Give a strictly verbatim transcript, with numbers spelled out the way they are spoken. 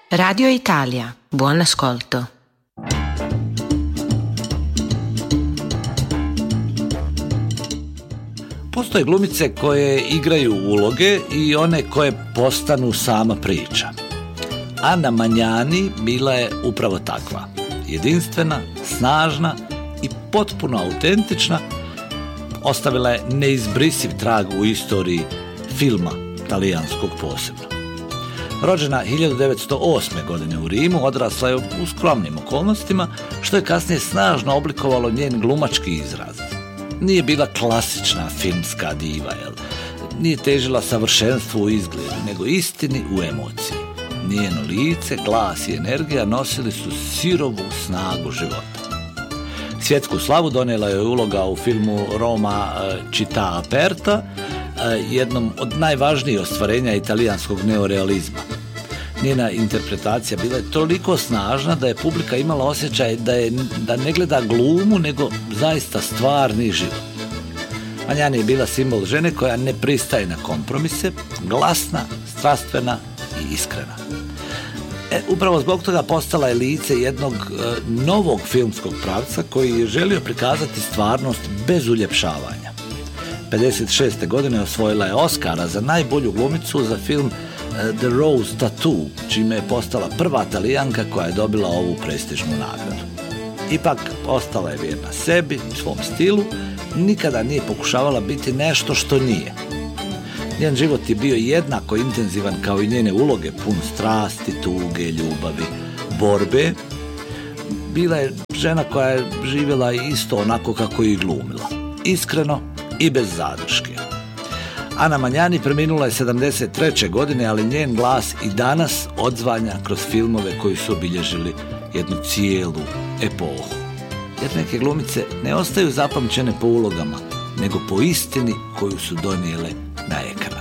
Radio Italia, buon ascolto. Postoje glumice koje igraju uloge i one koje postanu sama priča. Ana Magnani bila je upravo takva. Jedinstvena, snažna i potpuno autentična, ostavila je neizbrisiv trag u istoriji filma talijanskog posebno. Rođena hiljadu devetsto osme. godine u Rimu, odrasla je u skromnim okolnostima, što je kasnije snažno oblikovalo njen glumački izraz. Nije bila klasična filmska diva, jel? Nije težila savršenstvu u izgledu, nego istini u emociji. Njeno lice, glas i energija nosili su sirovu snagu života. Svjetsku slavu donijela je uloga u filmu Roma città aperta, jednom od najvažnijih ostvarenja italijanskog neorealizma. Njena interpretacija bila je toliko snažna da je publika imala osjećaj da, je, da ne gleda glumu, nego zaista stvarni život. Magnani je bila simbol žene koja ne pristaje na kompromise, glasna, strastvena i iskrena. E, upravo zbog toga postala je lice jednog e, novog filmskog pravca koji je želio prikazati stvarnost bez uljepšavanja. pedeset šeste. godine osvojila je Oscara za najbolju glumicu za film The Rose Tattoo, čime je postala prva Talijanka koja je dobila ovu prestižnu nagradu. Ipak, ostala je vjerna sebi, svom stilu, nikada nije pokušavala biti nešto što nije. Njen život je bio jednako intenzivan kao i njene uloge, pun strasti, tuge, ljubavi, borbe. Bila je žena koja je živjela isto onako kako je i glumila. Iskreno i bez zadrške. Ana Magnani preminula je sedamdeset treće. godine, ali njen glas i danas odzvanja kroz filmove koji su obilježili jednu cijelu epohu. Jer neke glumice ne ostaju zapamćene po ulogama, nego po istini koju su donijele na ekran.